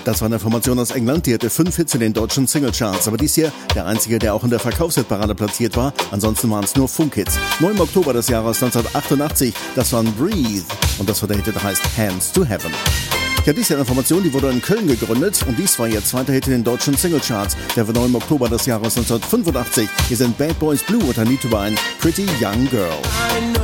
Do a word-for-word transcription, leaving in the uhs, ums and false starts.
Das war eine Formation aus England, die hatte fünf Hits in den deutschen Singlecharts, aber dies hier der einzige, der auch in der Verkaufshitparade platziert war. Ansonsten waren es nur Funkhits. Neu im Oktober des Jahres neunzehnhundertachtundachtzig, das waren Breathe und das war der Hit, der heißt Hands to Heaven. Ja, dies ist eine Formation, die wurde in Köln gegründet und dies war ihr zweiter Hit in den deutschen Singlecharts. Der war neu im Oktober des Jahres neunzehnhundertfünfundachtzig. Hier sind Bad Boys Blue und I Need to Buy a Pretty Young Girl.